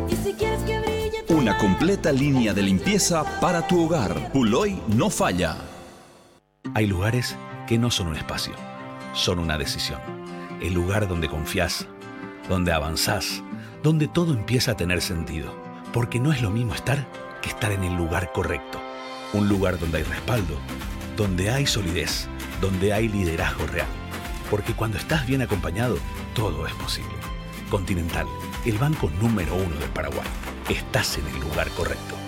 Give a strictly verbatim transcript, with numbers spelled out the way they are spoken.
Y si quieres que brille tu Una completa línea de limpieza para tu hogar. Puloy no falla. Hay lugares que no son un espacio, son una decisión. El lugar donde confiás, donde avanzás, donde todo empieza a tener sentido. Porque no es lo mismo estar que estar en el lugar correcto. Un lugar donde hay respaldo, donde hay solidez, donde hay liderazgo real. Porque cuando estás bien acompañado, todo es posible. Continental, el banco número uno del Paraguay. Estás en el lugar correcto.